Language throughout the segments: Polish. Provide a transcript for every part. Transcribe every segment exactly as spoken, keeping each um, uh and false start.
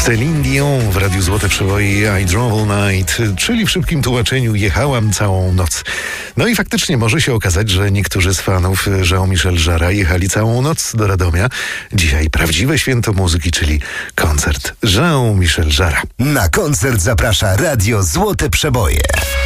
Celine Dion w Radiu Złote Przeboje I Drove All Night, czyli w szybkim tłumaczeniu jechałam całą noc. No i faktycznie może się okazać, że niektórzy z fanów Jean-Michel Jarra jechali całą noc do Radomia. Dzisiaj prawdziwe święto muzyki, czyli koncert Jean-Michel Jarra. Na koncert zaprasza Radio Złote Przeboje.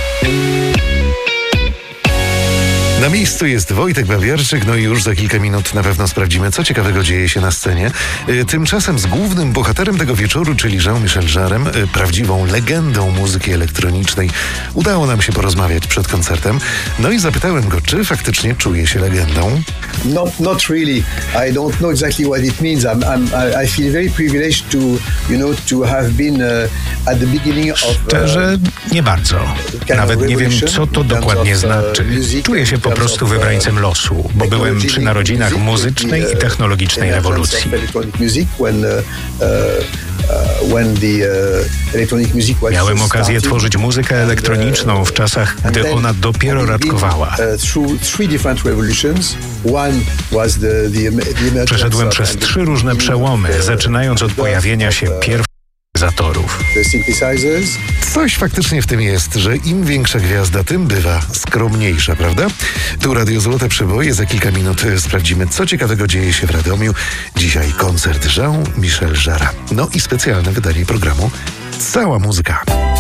Na miejscu jest Wojtek Bawiarczyk, no i już za kilka minut na pewno sprawdzimy, co ciekawego dzieje się na scenie. Tymczasem z głównym bohaterem tego wieczoru, czyli Jean-Michel Jarrem, prawdziwą legendą muzyki elektronicznej, udało nam się porozmawiać przed koncertem. No i zapytałem go, czy faktycznie czuje się legendą. No, not really. I don't know exactly what it means. I'm, I'm, I feel very privileged to, you know, to have been uh, at the beginning of... Uh, Szczerze, nie bardzo. Nawet nie wiem, co to dokładnie znaczy. Czuję się po prostu wybrańcem losu, bo byłem przy narodzinach muzycznej i technologicznej rewolucji. Miałem okazję tworzyć muzykę elektroniczną w czasach, gdy ona dopiero raczkowała. Przeszedłem przez trzy różne przełomy, zaczynając od pojawienia się pierwszych syntezatorów. Coś faktycznie w tym jest, że im większa gwiazda, tym bywa skromniejsza, prawda? Tu Radio Złote Przeboje. Za kilka minut sprawdzimy, co ciekawego dzieje się w Radomiu. Dzisiaj koncert Jean-Michel Jarra. No i specjalne wydanie programu Cała Muzyka.